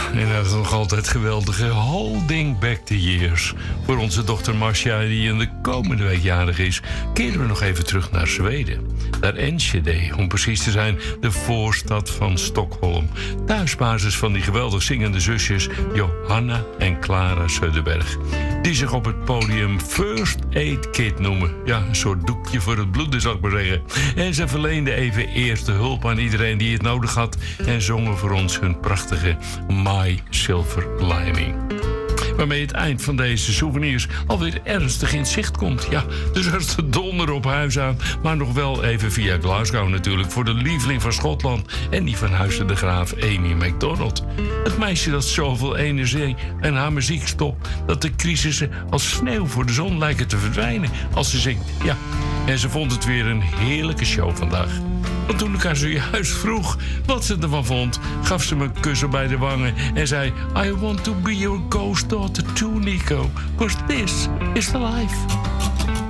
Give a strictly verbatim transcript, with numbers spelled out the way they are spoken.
en dat is nog altijd geweldige Holding Back the Years. Voor onze dochter Marcia, die in de komende week jarig is, keren we nog even terug naar Zweden. Naar Enschede, om precies te zijn, de voorstad van Stockholm. Thuisbasis van die geweldig zingende zusjes Johanna en Clara Söderberg. Die zich op het podium First Aid Kit noemen. Ja, een soort doekje voor het bloeden, zal ik maar zeggen. En ze verleenden even eerste hulp aan iedereen die het nodig had en zongen voor ons hun prachtige My Silver Lining. Waarmee het eind van deze souvenirs alweer ernstig in zicht komt. Ja, dus er is de donder op huis aan. Maar nog wel even via Glasgow natuurlijk. Voor de lieveling van Schotland en die van Huizen de Graaf, Amy MacDonald. Het meisje dat zoveel energie en haar muziek stopt, dat de crisissen als sneeuw voor de zon lijken te verdwijnen als ze zingt. Ja, en ze vond het weer een heerlijke show vandaag. Want toen ik haar zojuist vroeg wat ze ervan vond, gaf ze me een kus op bij de wangen en zei: I want to be your ghost daughter too, Nico, because this is the life.